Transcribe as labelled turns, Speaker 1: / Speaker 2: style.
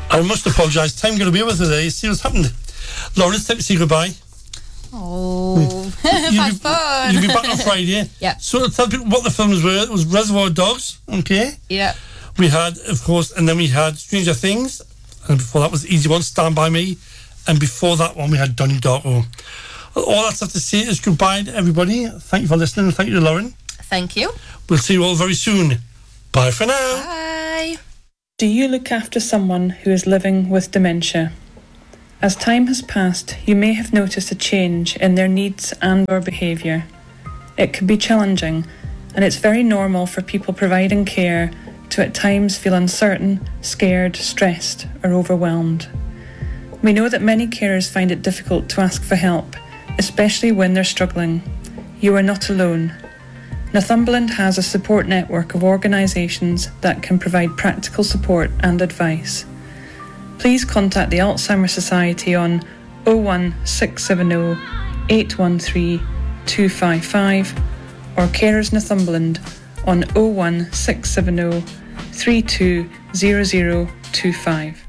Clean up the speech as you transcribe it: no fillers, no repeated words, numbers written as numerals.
Speaker 1: I must apologise. Time got away with it today. See what's happened. Lauren, it's time to say goodbye.
Speaker 2: Oh, fast fun.
Speaker 1: You'll be back on Friday.
Speaker 2: Yeah.
Speaker 1: So tell people what the films were. It was Reservoir Dogs, okay?
Speaker 2: Yeah.
Speaker 1: We had, of course, and then we had Stranger Things, and before that was the easy one, Stand By Me, and before that one we had Donnie Darko. All that's have to say is goodbye to everybody. Thank you for listening, and thank you to Lauren.
Speaker 2: Thank you.
Speaker 1: We'll see you all very soon. Bye for now.
Speaker 2: Bye.
Speaker 3: Do you look after someone who is living with dementia? As time has passed, you may have noticed a change in their needs and/or behaviour. It can be challenging, and it's very normal for people providing care to at times feel uncertain, scared, stressed, or overwhelmed. We know that many carers find it difficult to ask for help, especially when they're struggling. You are not alone. Northumberland has a support network of organisations that can provide practical support and advice. Please contact the Alzheimer's Society on 01670 813 255 or Carers Northumberland on 01670 320025.